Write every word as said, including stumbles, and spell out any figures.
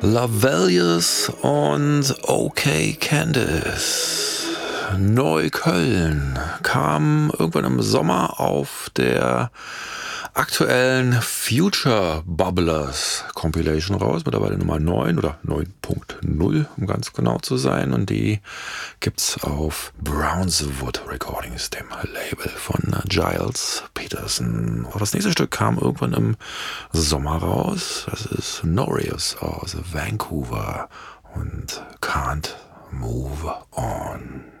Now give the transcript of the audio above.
Lavelius und OK Candice. Neukölln kam irgendwann im Sommer auf der aktuellen Future Bubblers Compilation raus, mittlerweile Nummer neun oder neun Punkt null, um ganz genau zu sein. Und die gibt's auf Brownswood Recordings, dem Label von Giles Peterson. Auch das nächste Stück kam irgendwann im Sommer raus. Das ist Norius aus Vancouver und Can't Move On.